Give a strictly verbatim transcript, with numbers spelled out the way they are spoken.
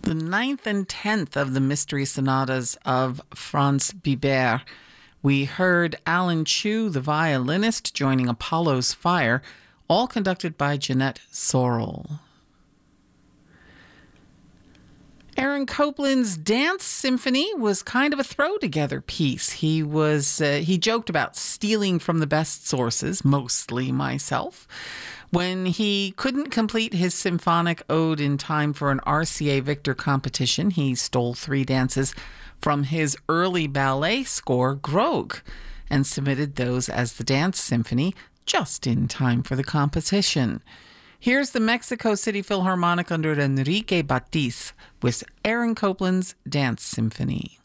the ninth and tenth of the Mystery Sonatas of Franz Biber. We heard Alan Chu, the violinist, joining Apollo's Fire, all conducted by Jeanette Sorrell. Aaron Copland's Dance Symphony was kind of a throw-together piece. He was uh, he joked about stealing from the best sources, mostly myself. When he couldn't complete his symphonic ode in time for an R C A Victor competition, he stole three dances from his early ballet score, Grogue, and submitted those as the Dance Symphony just in time for the competition. Here's the Mexico City Philharmonic under Enrique Batiz with Aaron Copland's Dance Symphony.